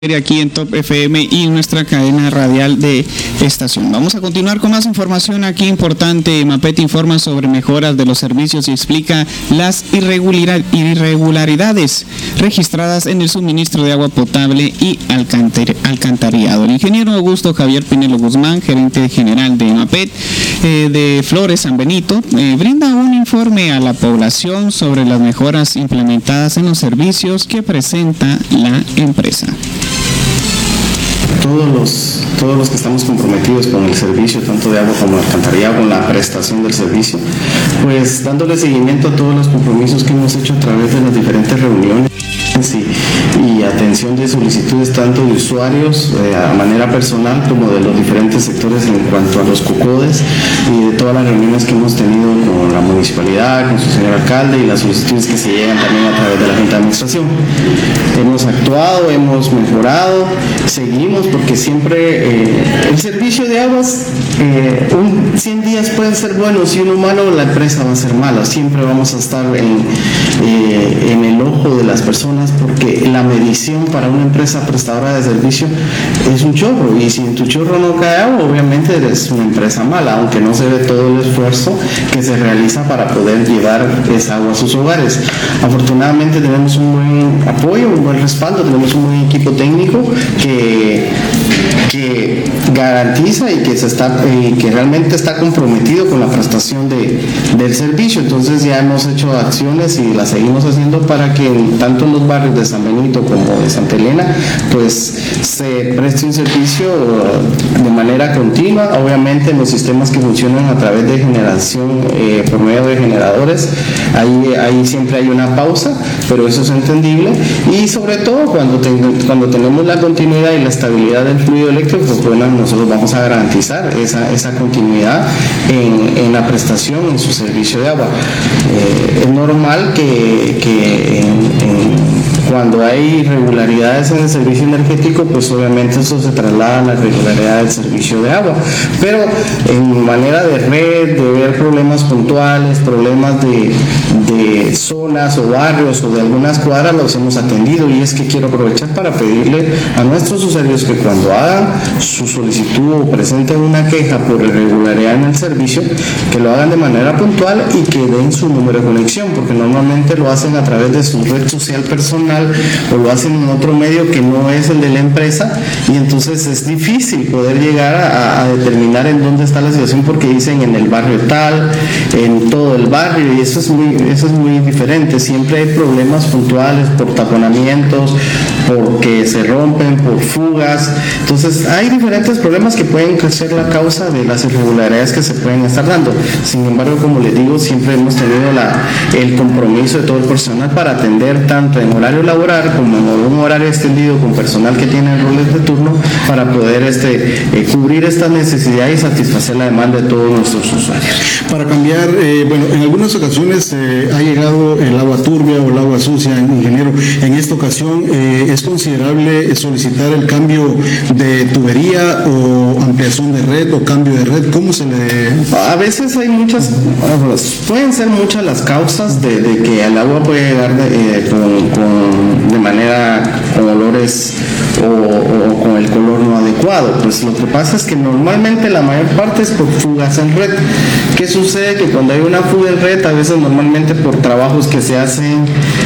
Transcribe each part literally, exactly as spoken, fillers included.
aquí en Top F M y nuestra cadena radial de estación. Vamos a continuar con más información aquí importante. MAPET informa sobre mejoras de los servicios y explica las irregularidades registradas en el suministro de agua potable y alcantarillado. El ingeniero Augusto Javier Pinelo Guzmán, gerente general de MAPET eh, de Flores San Benito, eh, brinda un informe a la población sobre las mejoras implementadas en los servicios que presenta la empresa. Todos los, todos los que estamos comprometidos con el servicio, tanto de agua como de alcantarillado, con la prestación del servicio, pues dándole seguimiento a todos los compromisos que hemos hecho a través de las diferentes reuniones y, y atención de solicitudes tanto de usuarios eh, a manera personal como de los diferentes sectores en cuanto a los CUCODES y de todas las reuniones que hemos tenido con la municipalidad, con su señor alcalde y las solicitudes que se llegan también a través de la Junta de Administración. Hemos actuado, hemos mejorado, seguimos porque siempre eh, el servicio de aguas, eh, un cien días pueden ser buenos y uno malo, la empresa va a ser mala. Siempre vamos a estar en, eh, en el ojo de las personas porque la medición para una empresa prestadora de servicio es un chorro y si en tu chorro no cae agua, obviamente eres una empresa mala, aunque no se ve todo el esfuerzo que se realiza para poder llevar esa agua a sus hogares. Afortunadamente tenemos un buen apoyo, un buen respaldo, tenemos un buen equipo técnico que que garantiza y que se está y que realmente está comprometido con la prestación de, del servicio. Entonces ya hemos hecho acciones y las seguimos haciendo para que tanto en los barrios de San Benito como de Santa Elena pues se preste un servicio de manera continua. Obviamente en los sistemas que funcionan a través de generación eh, por medio de generadores, ahí, ahí siempre hay una pausa, pero eso es entendible y sobre todo cuando, ten, cuando tenemos la continuidad y la estabilidad del fluido eléctrico, pues bueno, nosotros vamos a garantizar esa, esa continuidad en, en la prestación en su servicio de agua. Eh, es normal que, que en, en, cuando hay irregularidades en el servicio energético, pues obviamente eso se traslada a la regularidad del servicio de agua, pero en manera de red, de ver problemas puntuales, problemas de, de zonas o barrios o de algunas cuadras, los hemos atendido y es que quiero aprovechar para pedirle a nuestros usuarios que cuando hagan su solicitud o presenten una queja por irregularidad en el servicio, que lo hagan de manera puntual y que den su número de conexión, porque normalmente lo hacen a través de su red social personal o lo hacen en otro medio que no es el de la empresa y entonces es difícil poder llegar a, a determinar en dónde está la situación porque dicen en el barrio tal, en todo el barrio y eso es muy, eso es muy diferente. Siempre hay problemas puntuales por taponamientos, porque se rompen, por fugas. Entonces hay diferentes problemas que pueden ser la causa de las irregularidades que se pueden estar dando. Sin embargo, como les digo, siempre hemos tenido la, el compromiso de todo el personal para atender tanto en horario laboral como en un horario extendido con personal que tiene roles de turno para poder este, eh, cubrir esta necesidad y satisfacer la demanda de todos nuestros usuarios. Para cambiar, eh, bueno, en algunas ocasiones eh, ha llegado el agua turbia o el agua sucia, ingeniero. En esta ocasión eh, es considerable solicitar el cambio de tubería o ampliación de red o cambio de red. ¿Cómo se le...? A veces hay muchas, pueden ser muchas las causas de, de que el agua puede llegar de, eh, con, con, de manera con olores o, o con el color no adecuado. Pues lo que pasa es que normalmente la mayor parte es por fugas en red. ¿Qué sucede? Que cuando hay una fuga en red, a veces normalmente por trabajos que se hacen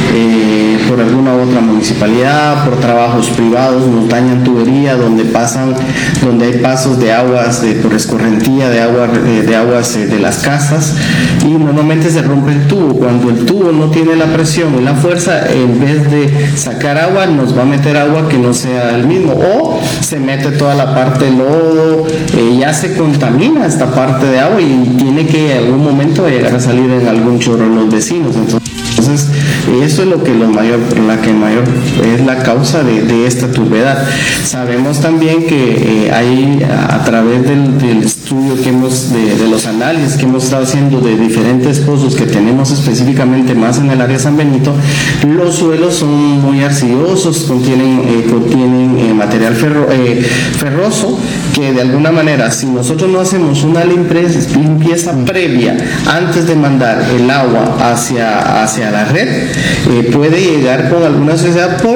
eh, por alguna otra municipalidad, por trabajos privados, nos dañan tubería donde pasan, donde hay pasos de aguas, de, por escorrentía de, agua, de, de aguas eh, de las casas y normalmente se rompe el tubo. Cuando el tubo no tiene la presión y la fuerza, en vez de sacar agua, nos va a meter agua que no sea el mismo o se mete toda la parte de lodo, eh, ya se contamina esta parte de agua y tiene que en algún momento llegar a salir en algún chorro en los vecinos. Entonces, Entonces, eso es lo que lo mayor, la que mayor es la causa de, de esta turbedad. Sabemos también que eh, hay a, a través del, del estudio que hemos, de, de los análisis que hemos estado haciendo de diferentes pozos que tenemos específicamente más en el área de San Benito, los suelos son muy arcillosos, contienen, eh, contienen eh, material ferro, eh, ferroso, que de alguna manera, si nosotros no hacemos una limpieza, limpieza previa antes de mandar el agua hacia, hacia la red, eh, puede llegar con alguna suciedad porque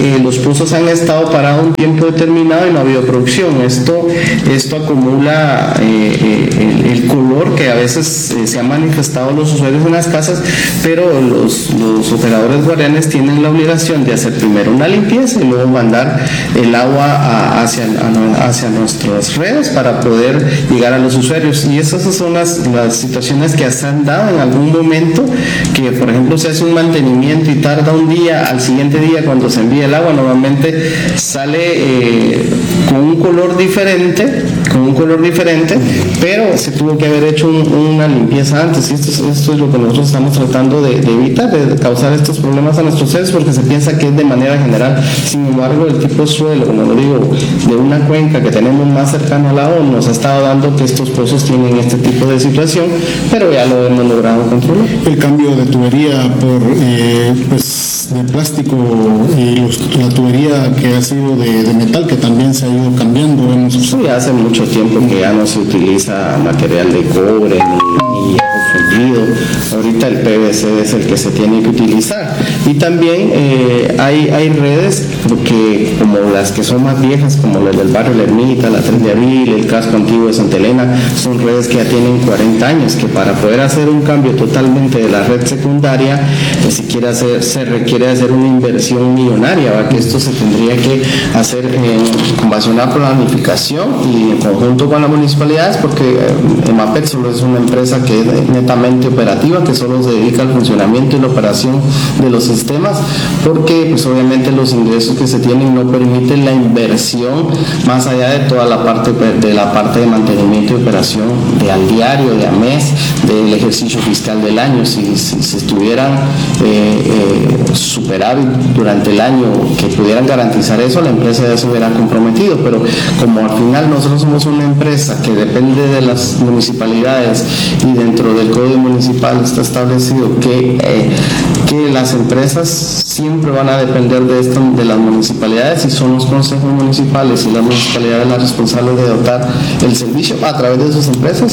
eh, los pozos han estado parados un tiempo determinado y no ha habido producción. Esto, esto acumula eh, eh, el, el color que a veces eh, se han manifestado los usuarios en las casas, pero los, los operadores guardianes tienen la obligación de hacer primero una limpieza y luego mandar el agua a, hacia, a, hacia nuestras redes para poder llegar a los usuarios. Y esas son las, las situaciones que se han dado en algún momento, que por ejemplo se hace un mantenimiento y tarda un día, al siguiente día cuando se envía el agua normalmente sale eh, con un color diferente, con un color diferente, pero se tuvo que haber hecho un, una limpieza antes, y esto es, esto es lo que nosotros estamos tratando de, de evitar, de causar estos problemas a nuestros seres, porque se piensa que es de manera general. Sin embargo, el tipo de suelo, como lo digo, de una cuenca que tenemos más cercana al lago nos ha estado dando que estos pozos tienen este tipo de situación, pero ya lo hemos logrado controlar. El cambio de tubería por eh, pues de plástico y los, la tubería que ha sido de, de metal, que también se ha ido cambiando. Hemos... Sí, hace mucho tiempo que ya no se utiliza material de cobre ni, ni hierro fundido. Ahorita el P V C es el que se tiene que utilizar. Y también eh, hay, hay redes, porque como las que son más viejas, como las del barrio La Ermita, la tres de abril, el casco antiguo de Santa Elena, son redes que ya tienen cuarenta años, que para poder hacer un cambio totalmente de la red secundaria, pues si quiere hacer, se requiere hacer una inversión millonaria, ¿va? Que esto se tendría que hacer en, con base a una planificación y en conjunto con las municipalidades, porque eh, EMAPET solo es una empresa que es netamente operativa, que solo se dedica al funcionamiento y la operación de los sistemas, porque pues obviamente los ingresos que se tienen no permiten la inversión más allá de toda la parte de la parte de mantenimiento y operación de al diario, de a mes, del ejercicio fiscal del año. Si, si, si estuvieran eh, eh, superávit durante el año, que pudieran garantizar eso, la empresa ya se hubiera comprometido, pero como al final nosotros somos una empresa que depende de las municipalidades y dentro del Código Municipal está establecido que, eh, que las empresas siempre van a depender de esto, de las municipalidades, y son los consejos municipales y las municipalidades las responsables de dotar el servicio a través de sus empresas.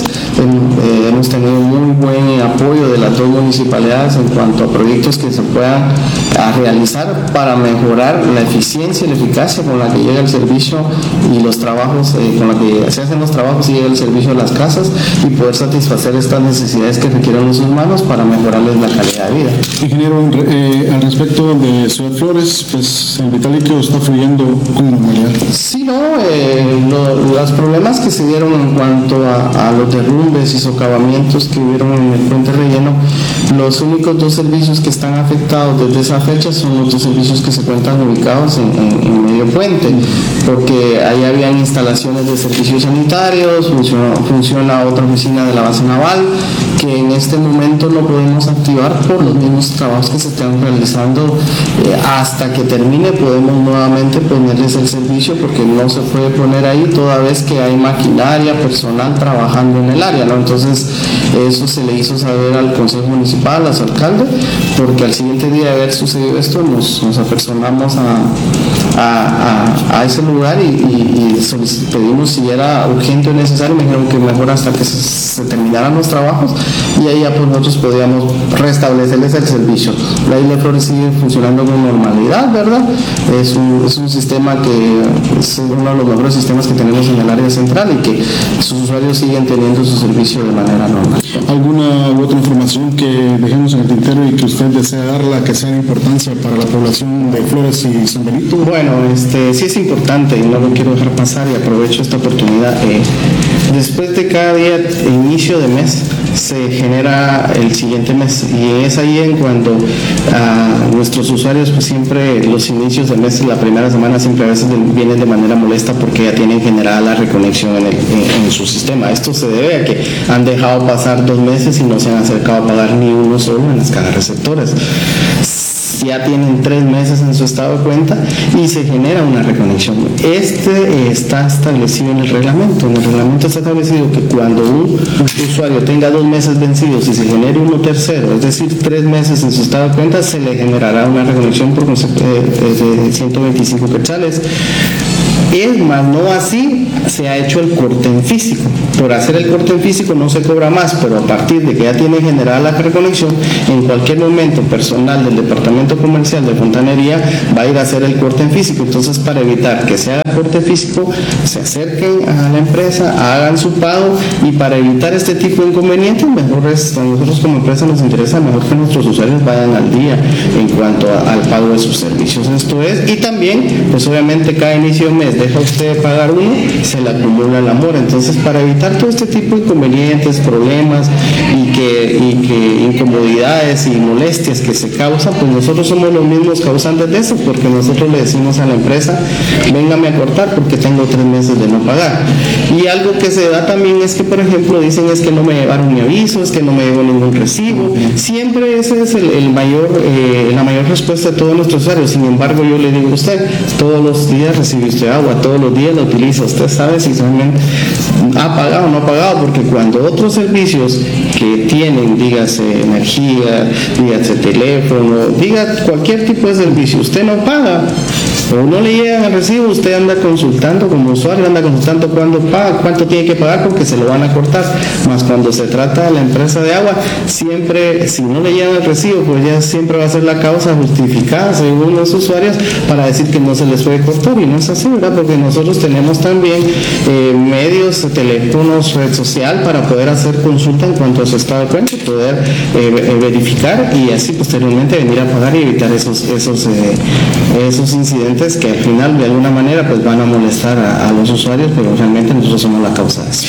Eh, hemos tenido muy buen apoyo de las dos municipalidades en cuanto a proyectos que se puedan a realizar para mejorar la eficiencia y la eficacia con la que llega el servicio y los trabajos, eh, con la que se hacen los trabajos y llega el servicio a las casas, y poder satisfacer estas necesidades que requieren los humanos para mejorarles la calidad de vida. Ingeniero, eh, al respecto de Ciudad Flores, pues el vital líquido está fluyendo con normalidad. Sí, no, eh, lo, los problemas que se dieron en cuanto a, a los derrumbes y socavamientos que hubieron en el puente relleno, los únicos dos servicios que están afectados desde esa fecha son los dos servicios que se encuentran ubicados en, en, en medio puente, porque ahí habían instalaciones de servicios sanitarios, funciona, funciona otra oficina de la base naval, que en este momento no podemos activar por los mismos trabajos que se están realizando. Eh, hasta que termine podemos nuevamente ponerles el servicio, porque no se puede poner ahí toda vez que hay maquinaria, personal trabajando en el área, ¿no? Entonces eso se le hizo saber al Consejo Municipal, a su alcalde, porque al siguiente día de haber sucedido esto nos, nos apersonamos a, a, a, a ese lugar y, y, y pedimos si era urgente o necesario. Me dijeron que mejor hasta que se, se terminaran los trabajos, y ahí ya pues nosotros podíamos restablecerles el servicio. La Isla Flores sigue funcionando con normalidad, ¿verdad? Es un, es un sistema que es uno de los mejores sistemas que tenemos en el área central, y que sus usuarios siguen teniendo su servicio de manera normal. ¿Alguna u otra información que dejemos en el tintero y que usted desea darla, que sea de importancia para la población de Flores y San Benito? Bueno, este, sí es importante y no lo quiero dejar pasar, y aprovecho esta oportunidad. Eh, después de cada día, inicio de mes, se genera el siguiente mes, y es ahí en cuando a nuestros usuarios, pues siempre los inicios de mes, la primera semana siempre a veces vienen de manera molesta, porque ya tienen generada la reconexión en, el, en, en su sistema. Esto se debe a que han dejado pasar dos meses y no se han acercado a pagar ni uno solo en las cajas receptoras. Ya tienen tres meses en su estado de cuenta y se genera una reconexión. Este está establecido en el reglamento. En el reglamento está establecido que cuando un usuario tenga dos meses vencidos y se genere uno tercero, es decir, tres meses en su estado de cuenta, se le generará una reconexión por concepto de ciento veinticinco quetzales. Es más, no así se ha hecho el corte en físico. Por hacer el corte en físico no se cobra más, pero a partir de que ya tiene generada la reconexión, en cualquier momento personal del departamento comercial de fontanería va a ir a hacer el corte en físico. Entonces, para evitar que se haga corte físico, se acerquen a la empresa, hagan su pago, y para evitar este tipo de inconvenientes, mejor es, a nosotros como empresa nos interesa mejor que nuestros usuarios vayan al día en cuanto a, al pago de sus servicios. Esto es, y también, pues obviamente cada inicio de mes deja usted de pagar uno, se le acumula el amor. Entonces, para evitar todo este tipo de inconvenientes, problemas y que, y que incomodidades y molestias que se causan, pues nosotros somos los mismos causantes de eso, porque nosotros le decimos a la empresa, véngame a cortar porque tengo tres meses de no pagar. Y algo que se da también es que, por ejemplo, dicen es que no me llevaron mi aviso, es que no me llegó ningún recibo. Siempre ese es el, el mayor, eh, la mayor respuesta de todos nuestros usuarios. Sin embargo, yo le digo a usted, todos los días recibe usted agua, todos los días la utiliza. Usted sabe si realmente ha pagado o no ha pagado, porque cuando otros servicios que tienen, dígase energía, dígase teléfono, diga cualquier tipo de servicio, usted no paga o no le llegan el recibo, usted anda consultando como usuario, anda consultando cuándo paga, cuánto tiene que pagar, porque se lo van a cortar. Más cuando se trata de la empresa de agua, siempre, si no le llegan el recibo, pues ya siempre va a ser la causa justificada según los usuarios para decir que no se les puede cortar, y no es así, ¿verdad? Porque nosotros tenemos también eh, medios, teléfonos, red social para poder hacer consulta en cuanto a su estado de cuenta, poder eh, verificar y así posteriormente venir a pagar y evitar esos, esos, eh, esos incidentes que al final de alguna manera pues van a molestar a, a los usuarios, pero realmente nosotros somos la causa de eso.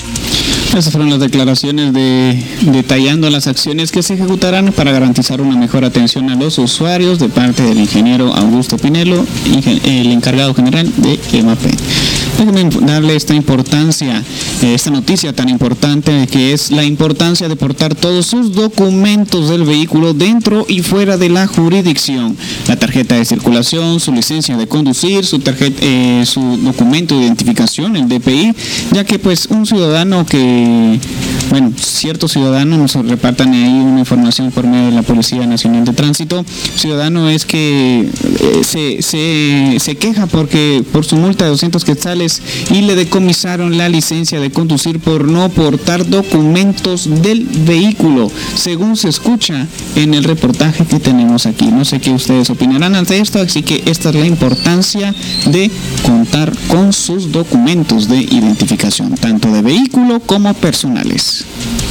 Esas fueron las declaraciones de detallando las acciones que se ejecutarán para garantizar una mejor atención a los usuarios de parte del ingeniero Augusto Pinelo, el encargado general de EMAPET. Déjenme darle esta importancia, esta noticia tan importante, que es la importancia de portar todos sus documentos del vehículo dentro y fuera de la jurisdicción: la tarjeta de circulación, su licencia de conducir, su tarjeta, eh, su documento de identificación, el D P I, ya que pues un ciudadano que, bueno, ciertos ciudadanos nos repartan ahí una información por medio de la Policía Nacional de Tránsito. Ciudadano es que eh, se, se, se queja porque por su multa de doscientos quetzales y le decomisaron la licencia de conducir por no portar documentos del vehículo, según se escucha en el reportaje que tenemos aquí. No sé qué ustedes opinarán ante esto, así que esta es la importancia de contar con sus documentos de identificación, tanto de vehículo como personales.